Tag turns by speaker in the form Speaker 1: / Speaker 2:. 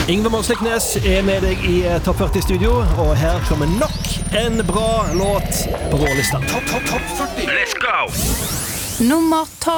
Speaker 1: Ingve Månsliknes med deg i Topp 40-studio, og her kommer nok en bra låt på vår lista.
Speaker 2: Topp 40.
Speaker 3: Let's go!
Speaker 4: Nummer 12.